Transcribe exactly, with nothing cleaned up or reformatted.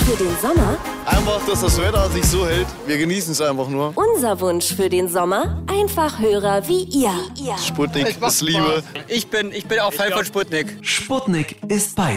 für den Sommer? Einfach, dass das Wetter sich so hält. Wir genießen es einfach nur. Unser Wunsch für den Sommer? Einfach Hörer wie ihr. Sputnik ist Liebe. Ich bin, ich bin auch Fan von Sputnik. Sputnik ist bei